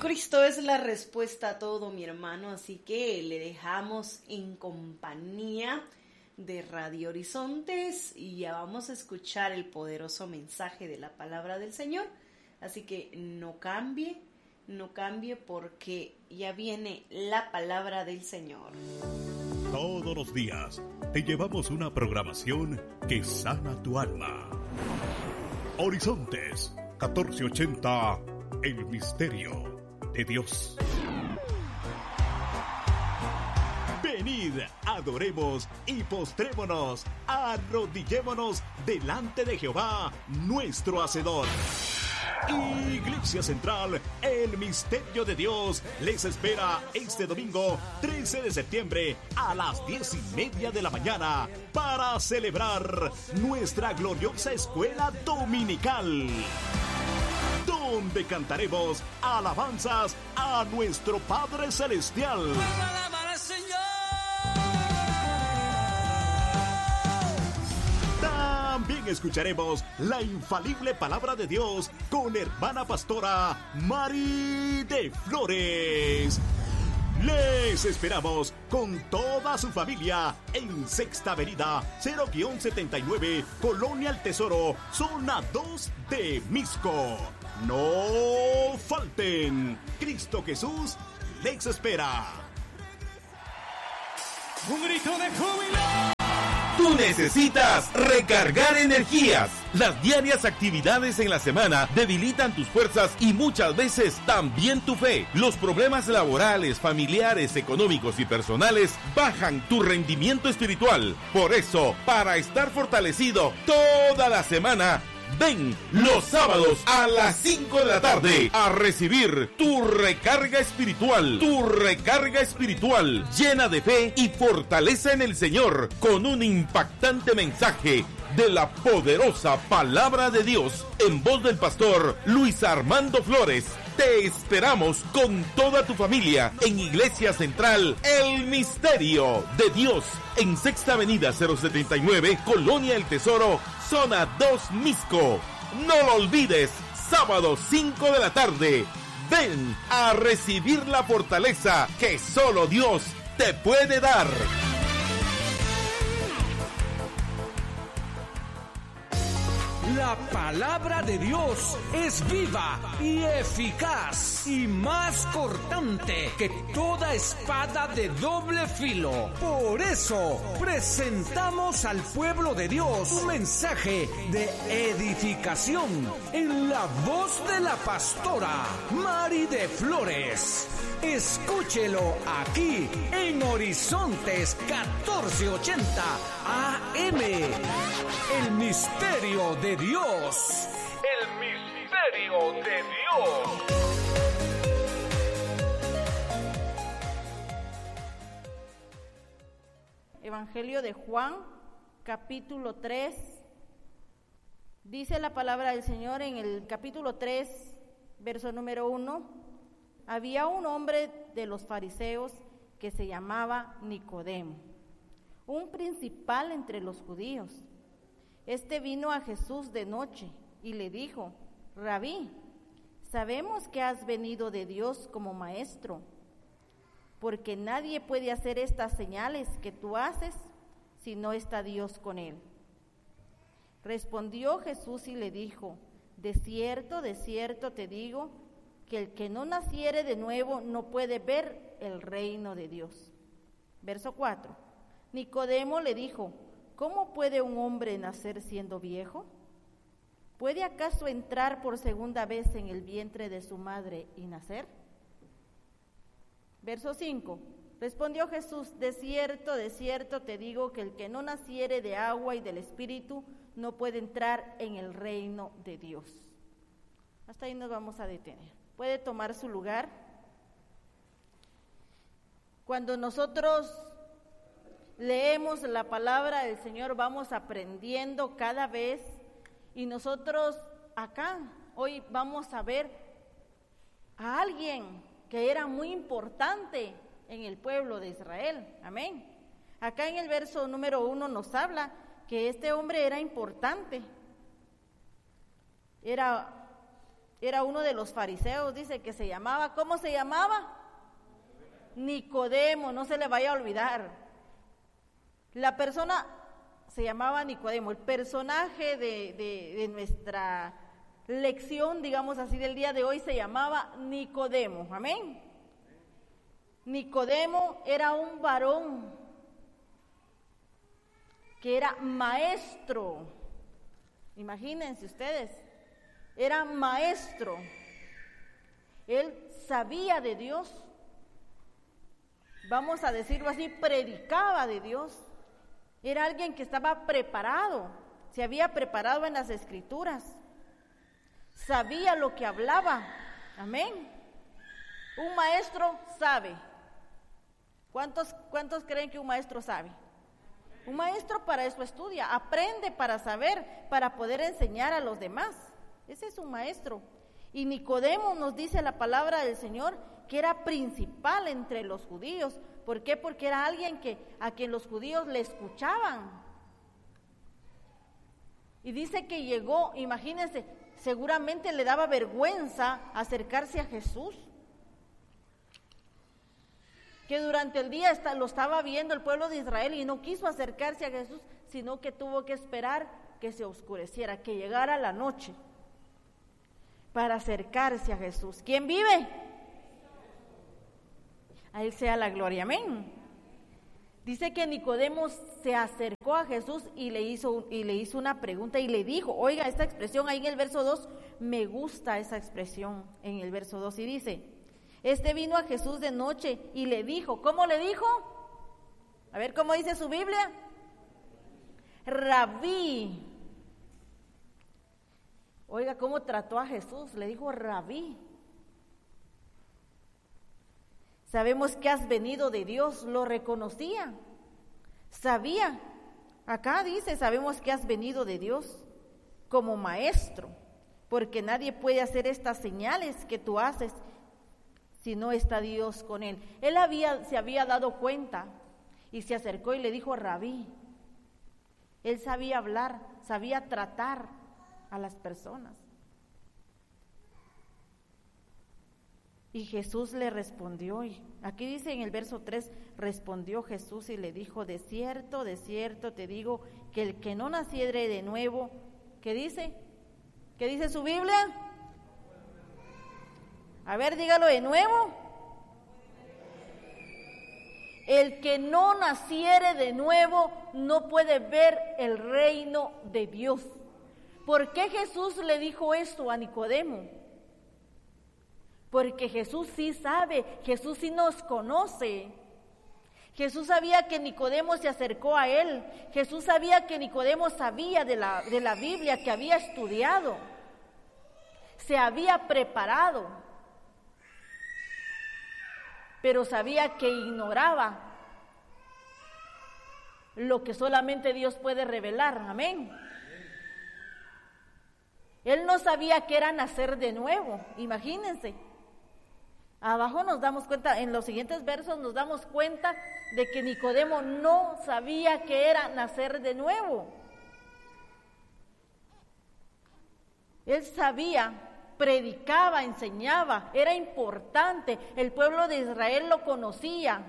Jesucristo es la respuesta a todo, mi hermano, así que le dejamos en compañía de Radio Horizontes y ya vamos a escuchar el poderoso mensaje de la palabra del Señor. Así que no cambie porque ya viene la palabra del Señor. Todos los días te llevamos una programación que sana tu alma. Horizontes 1480, el misterio de Dios. Venid, adoremos y postrémonos, arrodillémonos delante de Jehová, nuestro Hacedor. Iglesia Central, el misterio de Dios, les espera este domingo 13 de septiembre a las 10:30 de la mañana para celebrar nuestra gloriosa escuela dominical, donde cantaremos alabanzas a nuestro Padre Celestial. También escucharemos la infalible palabra de Dios con hermana pastora Mari de Flores. Les esperamos con toda su familia en Sexta Avenida 0-79, Colonia El Tesoro, zona 2 de Misco. No falten. Cristo Jesús les espera. Un grito de júbilo. Tú necesitas recargar energías. Las diarias actividades en la semana debilitan tus fuerzas y muchas veces también tu fe. Los problemas laborales, familiares, económicos y personales bajan tu rendimiento espiritual. Por eso, para estar fortalecido toda la semana, ven los sábados a las 5 de la tarde a recibir tu recarga espiritual llena de fe y fortaleza en el Señor, con un impactante mensaje de la poderosa palabra de Dios en voz del pastor Luis Armando Flores. Te esperamos con toda tu familia en Iglesia Central, el misterio de Dios, en Sexta Avenida 079, Colonia El Tesoro, zona 2 Misco. No lo olvides, sábado 5 de la tarde. Ven a recibir la fortaleza que solo Dios te puede dar. La palabra de Dios es viva y eficaz y más cortante que toda espada de doble filo. Por eso presentamos al pueblo de Dios un mensaje de edificación en la voz de la pastora Mari de Flores. Escúchelo aquí en Horizontes 1480 AM. El misterio de Dios. El misterio de Dios. Evangelio de Juan, capítulo 3. Dice la palabra del Señor en el capítulo 3, verso número 1. Había un hombre de los fariseos que se llamaba Nicodemo, un principal entre los judíos. Este vino a Jesús de noche y le dijo: Rabí, sabemos que has venido de Dios como maestro, porque nadie puede hacer estas señales que tú haces si no está Dios con él. Respondió Jesús y le dijo: de cierto te digo, que el que no naciere de nuevo no puede ver el reino de Dios. Verso 4. Nicodemo le dijo: ¿cómo puede un hombre nacer siendo viejo? ¿Puede acaso entrar por segunda vez en el vientre de su madre y nacer? Verso 5. Respondió Jesús: de cierto te digo, que el que no naciere de agua y del Espíritu no puede entrar en el reino de Dios. Hasta ahí nos vamos a detener. Puede tomar su lugar. Cuando nosotros leemos la palabra del Señor, vamos aprendiendo cada vez, y nosotros acá hoy vamos a ver a alguien que era muy importante en el pueblo de Israel. Amén. Acá en el verso número 1 nos habla que este hombre era importante. Era era uno de los fariseos, dice que se llamaba, ¿cómo se llamaba? Nicodemo, no se le vaya a olvidar. La persona se llamaba Nicodemo. El personaje de nuestra lección, digamos así, del día de hoy se llamaba Nicodemo. Amén. Nicodemo era un varón que era maestro. Imagínense ustedes, era maestro. Él sabía de Dios, vamos a decirlo así, predicaba de Dios. Era alguien que estaba preparado, se había preparado en las Escrituras, sabía lo que hablaba. Amén. Un maestro sabe. ¿Cuántos creen que un maestro sabe? Un maestro para eso estudia, aprende para saber, para poder enseñar a los demás. Ese es un maestro. Y Nicodemo, nos dice la palabra del Señor, que era principal entre los judíos. ¿Por qué? Porque era alguien a quien los judíos le escuchaban. Y dice que llegó, imagínense, seguramente le daba vergüenza acercarse a Jesús, que durante el día lo estaba viendo el pueblo de Israel y no quiso acercarse a Jesús, sino que tuvo que esperar que se oscureciera, que llegara la noche para acercarse a Jesús. ¿Quién vive? A Él sea la gloria, amén. Dice que Nicodemo se acercó a Jesús y le hizo una pregunta y le dijo, oiga, esta expresión ahí en el verso 2, me gusta esa expresión en el verso 2, y dice, vino a Jesús de noche y le dijo, ¿cómo le dijo? A ver, ¿cómo dice su Biblia? Rabí. Oiga, ¿cómo trató a Jesús? Le dijo Rabí. Sabemos que has venido de Dios, lo reconocía, sabía. Acá dice, sabemos que has venido de Dios como maestro, porque nadie puede hacer estas señales que tú haces si no está Dios con él. Él se había dado cuenta y se acercó y le dijo Rabí. Él sabía hablar, sabía tratar a las personas. Y Jesús le respondió, y aquí dice en el verso 3, respondió Jesús y le dijo, de cierto te digo, que el que no naciere de nuevo, ¿qué dice? ¿Qué dice su Biblia? A ver, dígalo de nuevo. El que no naciere de nuevo no puede ver el reino de Dios. ¿Por qué Jesús le dijo esto a Nicodemo? Porque Jesús sí sabe, Jesús sí nos conoce. Jesús sabía que Nicodemo se acercó a él. Jesús sabía que Nicodemo sabía de la Biblia, que había estudiado, se había preparado, pero sabía que ignoraba lo que solamente Dios puede revelar. Amén. Él no sabía que era nacer de nuevo, imagínense. Abajo nos damos cuenta, en los siguientes versos nos damos cuenta de que Nicodemo no sabía que era nacer de nuevo. Él sabía, predicaba, enseñaba, era importante, el pueblo de Israel lo conocía.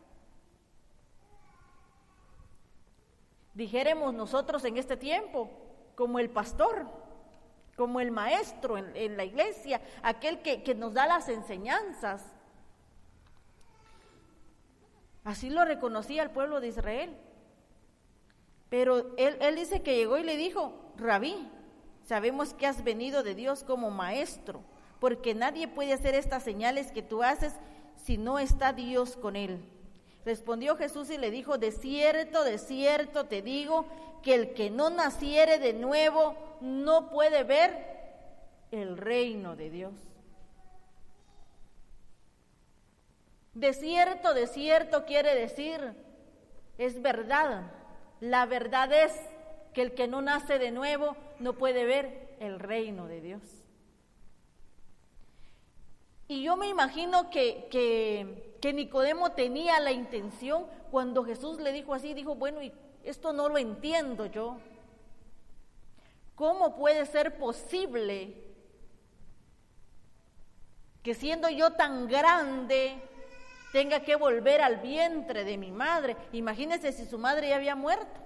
Dijéramos nosotros en este tiempo, como el pastor, como el maestro en la iglesia, aquel que nos da las enseñanzas. Así lo reconocía el pueblo de Israel. Pero él dice que llegó y le dijo, Rabí, sabemos que has venido de Dios como maestro, porque nadie puede hacer estas señales que tú haces si no está Dios con él. Respondió Jesús y le dijo, de cierto te digo, que el que no naciere de nuevo no puede ver el reino de Dios. De cierto quiere decir, es verdad. La verdad es que el que no nace de nuevo no puede ver el reino de Dios. Y yo me imagino que Nicodemo tenía la intención, cuando Jesús le dijo así, dijo, bueno, y esto no lo entiendo yo. ¿Cómo puede ser posible que siendo yo tan grande tenga que volver al vientre de mi madre. Imagínense si su madre ya había muerto.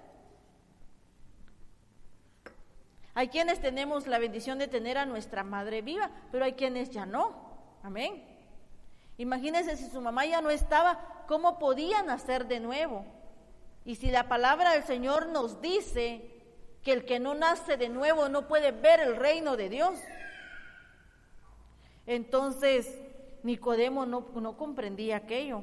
Hay quienes tenemos la bendición de tener a nuestra madre viva, pero hay quienes ya no. Amén. Imagínense si su mamá ya no estaba, ¿cómo podía nacer de nuevo? Y si la palabra del Señor nos dice que el que no nace de nuevo no puede ver el reino de Dios, entonces Nicodemo no comprendía aquello.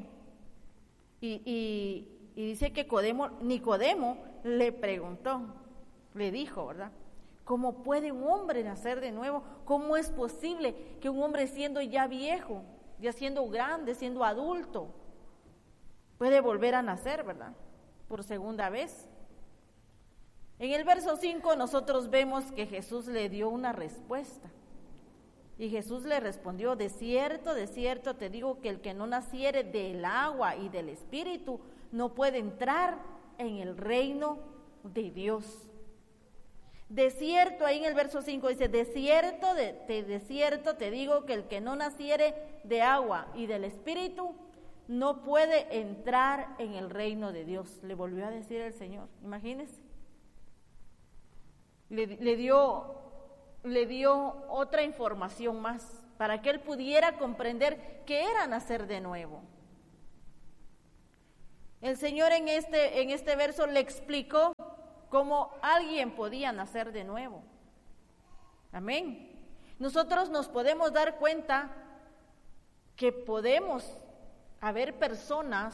Y dice que Nicodemo le preguntó, le dijo, ¿verdad? ¿Cómo puede un hombre nacer de nuevo? ¿Cómo es posible que un hombre siendo ya viejo, ya siendo grande, siendo adulto, puede volver a nacer, ¿verdad? Por segunda vez. En el verso 5 nosotros vemos que Jesús le dio una respuesta. Y Jesús le respondió, de cierto te digo que el que no naciere del agua y del Espíritu no puede entrar en el reino de Dios. De cierto, ahí en el verso 5 dice, de cierto te digo que el que no naciere de agua y del Espíritu no puede entrar en el reino de Dios. Le volvió a decir el Señor, imagínense. Le dio otra información más para que él pudiera comprender qué era nacer de nuevo. El Señor en este verso le explicó cómo alguien podía nacer de nuevo. Amén. Nosotros nos podemos dar cuenta que podemos haber personas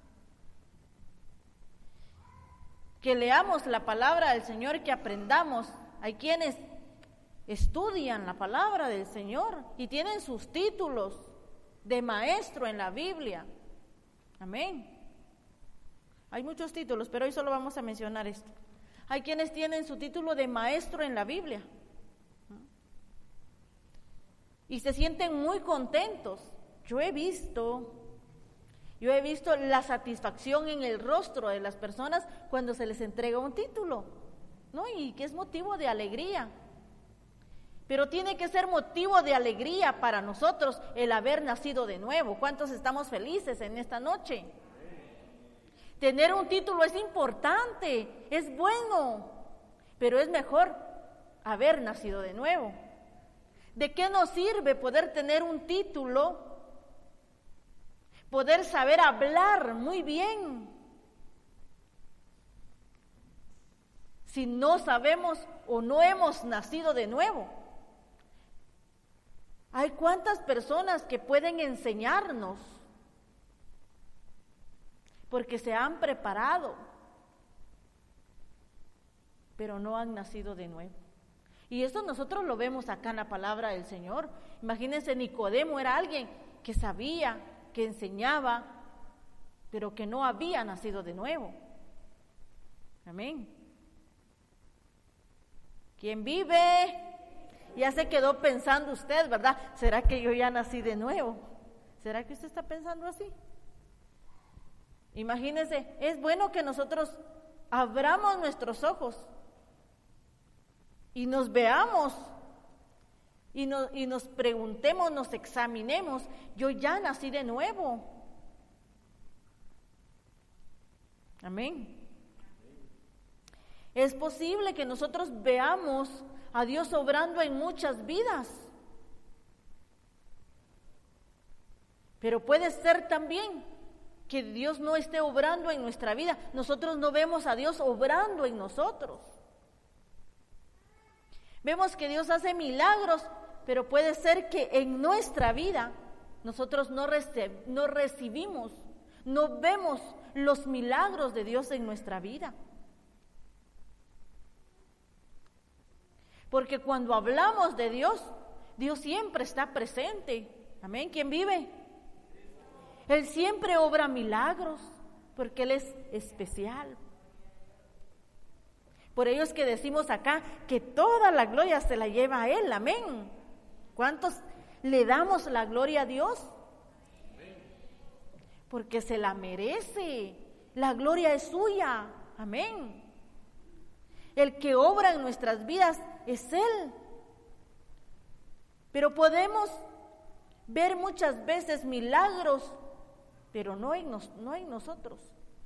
que leamos la palabra del Señor, que aprendamos. Hay quienes estudian la palabra del Señor y tienen sus títulos de maestro en la Biblia. Amén. Hay muchos títulos, pero hoy solo vamos a mencionar esto. Hay quienes tienen su título de maestro en la Biblia y se sienten muy contentos. Yo he visto la satisfacción en el rostro de las personas cuando se les entrega un título, ¿no? Y que es motivo de alegría. Pero tiene que ser motivo de alegría para nosotros el haber nacido de nuevo. ¿Cuántos estamos felices en esta noche? Tener un título es importante, es bueno, pero es mejor haber nacido de nuevo. ¿De qué nos sirve poder tener un título, poder saber hablar muy bien, si no sabemos o no hemos nacido de nuevo? Hay cuántas personas que pueden enseñarnos porque se han preparado, pero no han nacido de nuevo. Y eso nosotros lo vemos acá en la palabra del Señor. Imagínense, Nicodemo era alguien que sabía, que enseñaba, pero que no había nacido de nuevo. Amén. ¿Quién vive? Ya se quedó pensando usted, ¿verdad? ¿Será que yo ya nací de nuevo? ¿Será que usted está pensando así? Imagínense, es bueno que nosotros abramos nuestros ojos y nos veamos y nos preguntemos, nos examinemos, yo ya nací de nuevo. Amén. Es posible que nosotros veamos a Dios obrando en muchas vidas, pero puede ser también que Dios no esté obrando en nuestra vida. Nosotros no vemos a Dios obrando en nosotros. Vemos que Dios hace milagros, pero puede ser que en nuestra vida nosotros no recibimos, no vemos los milagros de Dios en nuestra vida. Porque cuando hablamos de Dios, Dios siempre está presente. Amén. ¿Quién vive? Él siempre obra milagros, porque Él es especial. Por ello es que decimos acá que toda la gloria se la lleva a Él. Amén. ¿Cuántos le damos la gloria a Dios? Porque se la merece. La gloria es suya. Amén. El que obra en nuestras vidas es Él. Pero podemos ver muchas veces milagros, pero no en nosotros.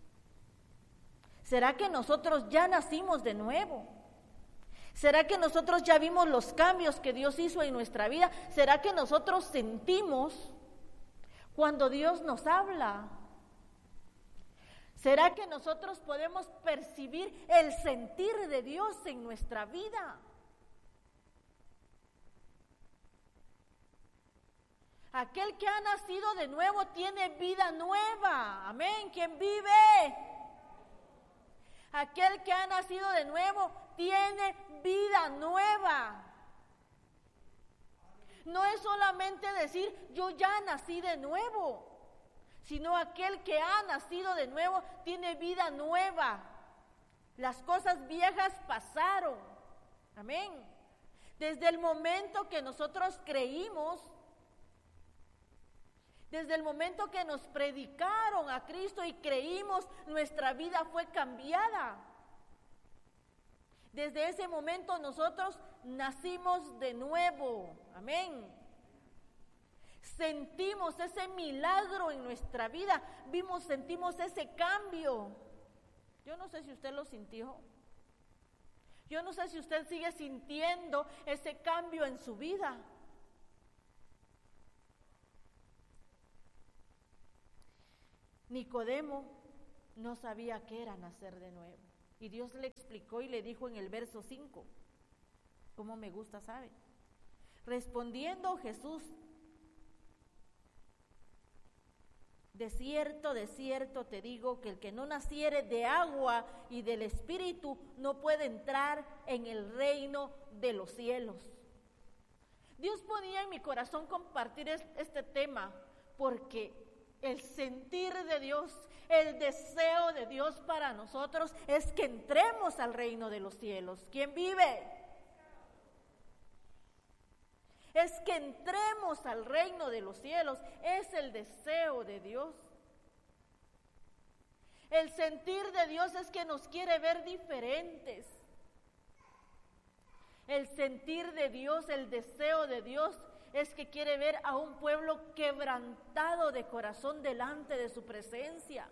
¿Será que nosotros ya nacimos de nuevo? ¿Será que nosotros ya vimos los cambios que Dios hizo en nuestra vida? ¿Será que nosotros sentimos cuando Dios nos habla? ¿Será que nosotros podemos percibir el sentir de Dios en nuestra vida? Aquel que ha nacido de nuevo tiene vida nueva. Amén. ¿Quién vive? Aquel que ha nacido de nuevo tiene vida nueva. No es solamente decir yo ya nací de nuevo, sino aquel que ha nacido de nuevo tiene vida nueva. Las cosas viejas pasaron. Amén. Desde el momento que nosotros creímos, desde el momento que nos predicaron a Cristo y creímos, nuestra vida fue cambiada. Desde ese momento nosotros nacimos de nuevo. Amén. Sentimos ese milagro en nuestra vida. Sentimos ese cambio. Yo no sé si usted lo sintió. Yo no sé si usted sigue sintiendo ese cambio en su vida. Nicodemo no sabía qué era nacer de nuevo. Y Dios le explicó y le dijo en el verso 5, como me gusta, ¿sabe? Respondiendo Jesús, de cierto te digo que el que no naciere de agua y del Espíritu no puede entrar en el reino de los cielos. Dios ponía en mi corazón compartir este tema porque el sentir de Dios, el deseo de Dios para nosotros es que entremos al reino de los cielos. ¿Quién vive? Es que entremos al reino de los cielos. Es el deseo de Dios. El sentir de Dios es que nos quiere ver diferentes. El sentir de Dios, el deseo de Dios es que quiere ver a un pueblo quebrantado de corazón delante de su presencia.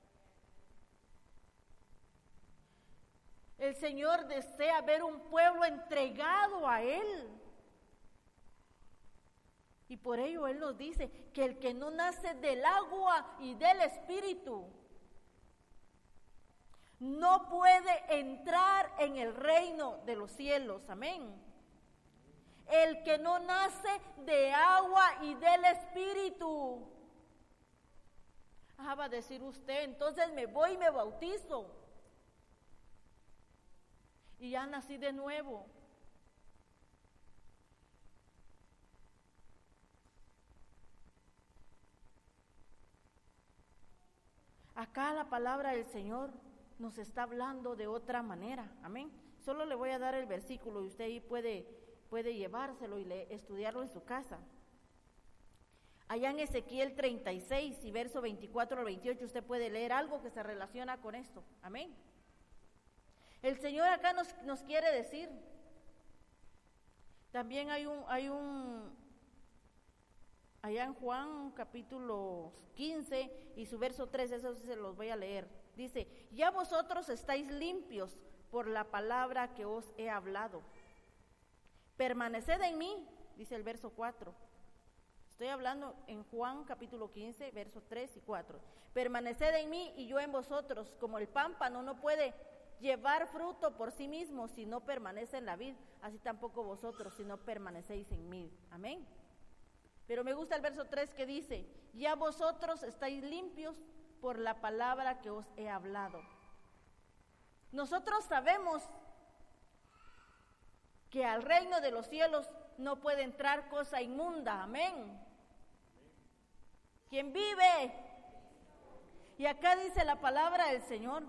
El Señor desea ver un pueblo entregado a Él. Y por ello Él nos dice que el que no nace del agua y del Espíritu no puede entrar en el reino de los cielos. Amén. El que no nace de agua y del Espíritu. Va a decir usted, entonces me voy y me bautizo. Y ya nací de nuevo. Acá la palabra del Señor nos está hablando de otra manera. Amén. Solo le voy a dar el versículo y usted ahí puede llevárselo y estudiarlo en su casa. Allá en Ezequiel 36 y verso 24 al 28 usted puede leer algo que se relaciona con esto. Amén. El Señor acá nos quiere decir. También hay un allá en Juan capítulo 15 y su verso 3, eso se los voy a leer. Dice, ya vosotros estáis limpios por la palabra que os he hablado. Permaneced en mí, dice el verso 4. Estoy hablando en Juan capítulo 15, versos 3 y 4. Permaneced en mí y yo en vosotros, como el pámpano no puede llevar fruto por sí mismo si no permanece en la vid, así tampoco vosotros si no permanecéis en mí. Amén. Pero me gusta el verso 3 que dice, ya vosotros estáis limpios por la palabra que os he hablado. Nosotros sabemos que al reino de los cielos no puede entrar cosa inmunda. Amén. ¿Quién vive? Y acá dice la palabra del Señor.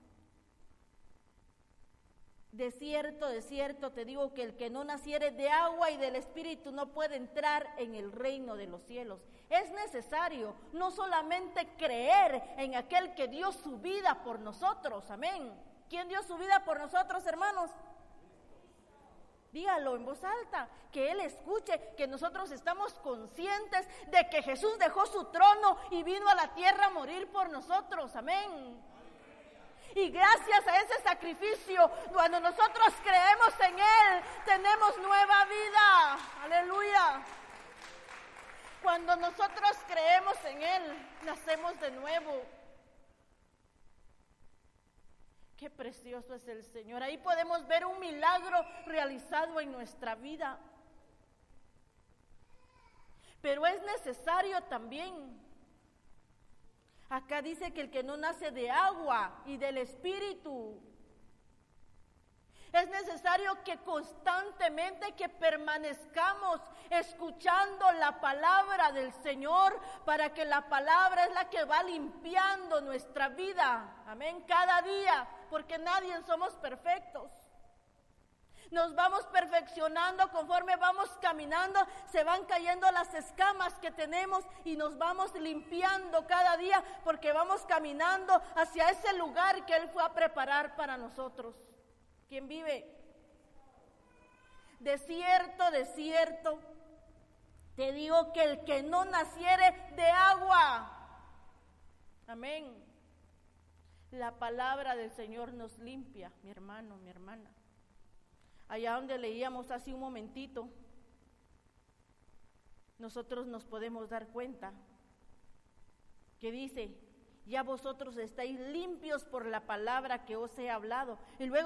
De cierto te digo que el que no naciere de agua y del Espíritu no puede entrar en el reino de los cielos. Es necesario no solamente creer en aquel que dio su vida por nosotros. Amén. ¿Quién dio su vida por nosotros, hermanos? Dígalo en voz alta, que Él escuche, que nosotros estamos conscientes de que Jesús dejó su trono y vino a la tierra a morir por nosotros. Amén. Y gracias a ese sacrificio, cuando nosotros creemos en Él, tenemos nueva vida. Aleluya. Cuando nosotros creemos en Él, nacemos de nuevo. Qué precioso es el Señor. Ahí podemos ver un milagro realizado en nuestra vida. Pero es necesario también. Acá dice que el que no nace de agua y del Espíritu. Es necesario que constantemente que permanezcamos escuchando la palabra del Señor, para que la palabra es la que va limpiando nuestra vida. Amén, cada día, porque nadie somos perfectos. Nos vamos perfeccionando conforme vamos caminando, se van cayendo las escamas que tenemos y nos vamos limpiando cada día, porque vamos caminando hacia ese lugar que Él fue a preparar para nosotros. ¿Quién vive? De cierto, te digo que el que no naciere de agua, amén. La palabra del Señor nos limpia, mi hermano, mi hermana. Allá donde leíamos hace un momentito, nosotros nos podemos dar cuenta que dice: ya vosotros estáis limpios por la palabra que os he hablado. Y luego